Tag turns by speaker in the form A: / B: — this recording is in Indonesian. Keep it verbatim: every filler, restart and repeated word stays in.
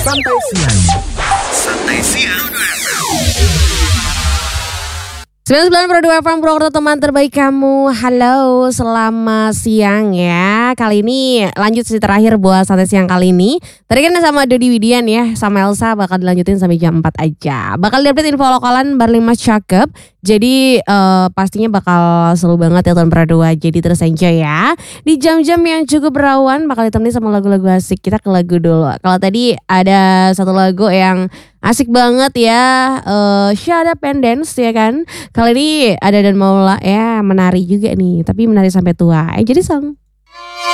A: Santai Siang. Santai Siang.
B: sembilan puluh sembilan koma dua F M Purwokerto, teman terbaik kamu. Halo, selamat siang ya. Kali ini lanjut sesi terakhir buat santai siang kali ini. Tadi kan sama Dodi Widian ya, sama Elsa bakal dilanjutin sampai jam empat aja. Bakal diupdate info lokalan Barlima cakep. Jadi uh, pastinya bakal seru banget ya tahun berdua. Jadi terus enjoy ya. Di jam-jam yang cukup berawan bakal ditemani sama lagu-lagu asik. Kita ke lagu dulu. Kalau tadi ada satu lagu yang asik banget ya, uh, Shut Up and Dance ya kan. Kali ini ada Dan Maula ya, menari juga nih, tapi menari sampai tua. Eh jadi song.